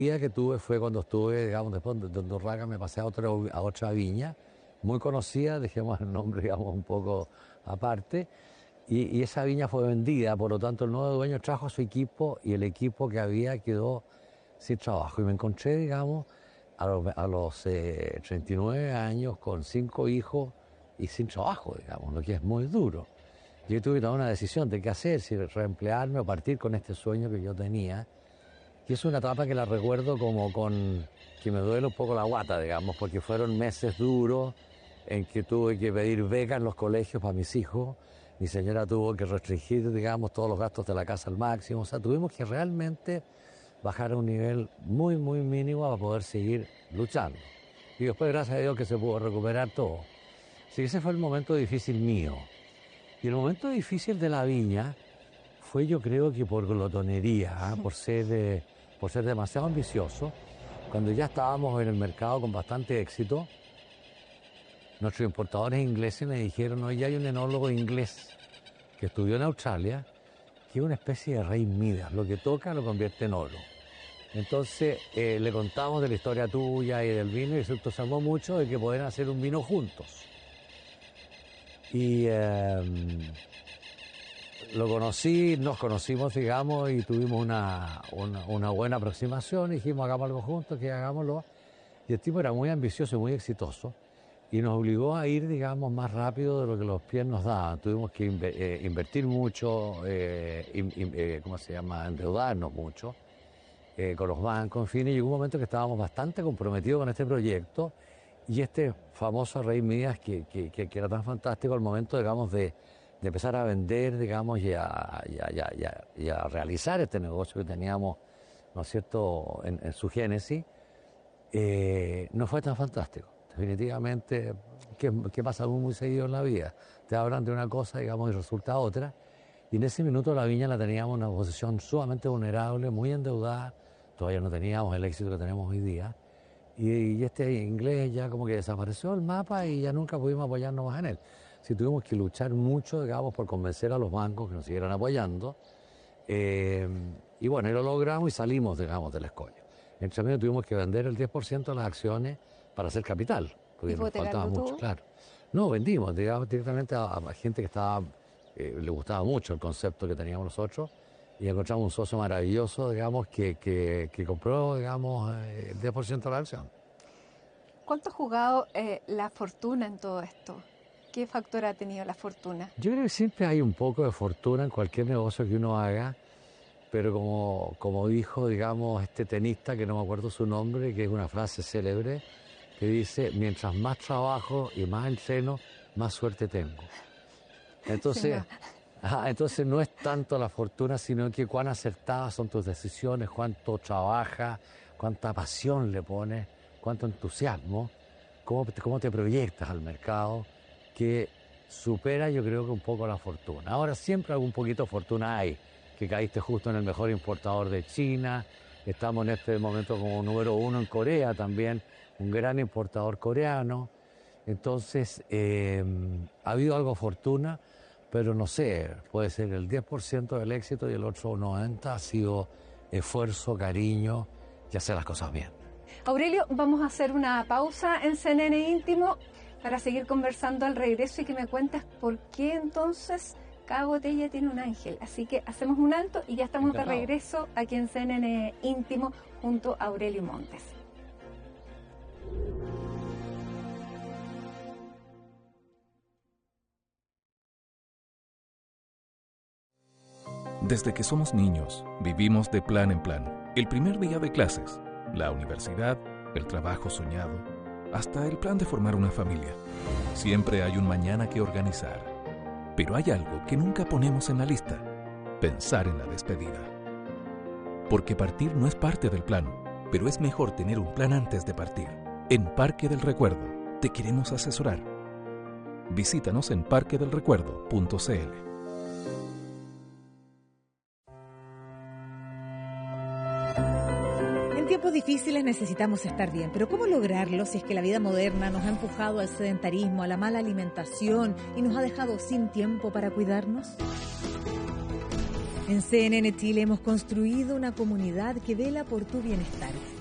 vida que tuve fue cuando estuve, digamos, después de Undurraga me pasé a otra viña, muy conocida, dejemos el nombre, digamos, un poco aparte, y esa viña fue vendida, por lo tanto el nuevo dueño trajo a su equipo y el equipo que había quedó sin trabajo. Y me encontré, digamos, a los 39 años con 5 hijos y sin trabajo, digamos, lo que es muy duro. Yo tuve que tomar una decisión de qué hacer, si reemplearme o partir con este sueño que yo tenía. Y es una etapa que la recuerdo como que me duele un poco la guata, digamos, porque fueron meses duros en que tuve que pedir becas en los colegios para mis hijos. Mi señora tuvo que restringir, digamos, todos los gastos de la casa al máximo. O sea, tuvimos que realmente bajar a un nivel muy, muy mínimo para poder seguir luchando. Y después, gracias a Dios, que se pudo recuperar todo. Así que ese fue el momento difícil mío. Y el momento difícil de la viña fue, yo creo que por glotonería, por ser demasiado ambicioso. Cuando ya estábamos en el mercado con bastante éxito, nuestros importadores ingleses me dijeron: oye, hay un enólogo inglés que estudió en Australia, que es una especie de rey Midas, lo que toca lo convierte en oro. Entonces le contamos de la historia tuya y del vino y se entusiasmó mucho de que podían hacer un vino juntos. Y lo conocí, nos conocimos, digamos, y tuvimos una buena aproximación. Y dijimos, hagamos algo juntos, que hagámoslo. Y el tipo era muy ambicioso y muy exitoso. Y nos obligó a ir, digamos, más rápido de lo que los pies nos daban. Tuvimos que invertir mucho, ¿cómo se llama? Endeudarnos mucho con los bancos, en fin. Y llegó un momento que estábamos bastante comprometidos con este proyecto. Y este famoso Rey Midas, que era tan fantástico, al momento, digamos, de empezar a vender, digamos, y a realizar este negocio que teníamos, ¿no es cierto?, en su génesis, no fue tan fantástico. Definitivamente, que pasa muy seguido en la vida. Te hablan de una cosa, digamos, y resulta otra. Y en ese minuto la viña la teníamos en una posición sumamente vulnerable, muy endeudada. Todavía no teníamos el éxito que tenemos hoy día. Y este inglés ya como que desapareció del mapa y ya nunca pudimos apoyarnos más en él. Sí, tuvimos que luchar mucho, digamos, por convencer a los bancos que nos siguieran apoyando. Y bueno, y lo logramos y salimos, digamos, del escollo. Entre medio tuvimos que vender el 10% de las acciones para hacer capital, porque nos faltaba mucho, claro. No, vendimos, digamos, directamente a gente que estaba, le gustaba mucho el concepto que teníamos nosotros, y encontramos un socio maravilloso, digamos, que compró, digamos, el 10% de la acción. ¿Cuánto ha jugado la fortuna en todo esto? ¿Qué factor ha tenido la fortuna? Yo creo que siempre hay un poco de fortuna en cualquier negocio que uno haga, pero como dijo, digamos, este tenista, que no me acuerdo su nombre, que es una frase célebre, que dice: mientras más trabajo y más entreno, más suerte tengo. Entonces, entonces no es tanto la fortuna, sino que cuán acertadas son tus decisiones, cuánto trabajas, cuánta pasión le pones, cuánto entusiasmo, cómo te proyectas al mercado, que supera, yo creo, que un poco la fortuna. Ahora siempre algún poquito de fortuna hay, que caíste justo en el mejor importador de China. Estamos en este momento como número 1 en Corea también, un gran importador coreano. Entonces, ha habido algo de fortuna, pero no sé, puede ser el 10% del éxito y el otro 90% ha sido esfuerzo, cariño y hacer las cosas bien. Aurelio, vamos a hacer una pausa en CNN Íntimo para seguir conversando al regreso y que me cuentes por qué entonces cada botella tiene un ángel. Así que hacemos un alto y ya estamos de regreso aquí en CNN Íntimo junto a Aurelio Montes. Desde que somos niños, vivimos de plan en plan. El primer día de clases, la universidad, el trabajo soñado, hasta el plan de formar una familia. Siempre hay un mañana que organizar. Pero hay algo que nunca ponemos en la lista: pensar en la despedida. Porque partir no es parte del plan, pero es mejor tener un plan antes de partir. En Parque del Recuerdo te queremos asesorar. Visítanos en parquedelrecuerdo.cl. En tiempos difíciles necesitamos estar bien, pero ¿cómo lograrlo si es que la vida moderna nos ha empujado al sedentarismo, a la mala alimentación y nos ha dejado sin tiempo para cuidarnos? En CNN Chile hemos construido una comunidad que vela por tu bienestar.